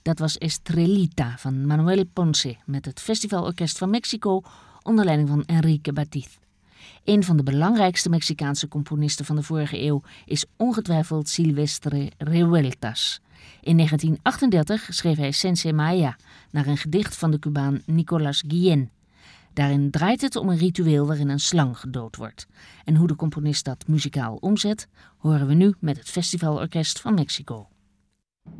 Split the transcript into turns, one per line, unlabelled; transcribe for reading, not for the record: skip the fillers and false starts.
Dat was Estrellita van Manuel Ponce met het Festivalorkest van Mexico onder leiding van Enrique Batiz. Een van de belangrijkste Mexicaanse componisten van de vorige eeuw is ongetwijfeld Silvestre Revueltas. In 1938 schreef hij Sensé Maya naar een gedicht van de Cubaan Nicolás Guillén. Daarin draait het om een ritueel waarin een slang gedood wordt. En hoe de componist dat muzikaal omzet, horen we nu met het Festivalorkest van Mexico.